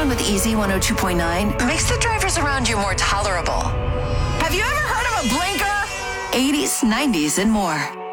sound with Easy 102.9 makes the drivers around you more tolerable. Have you ever heard of a blinker? 80s, 90s, and more.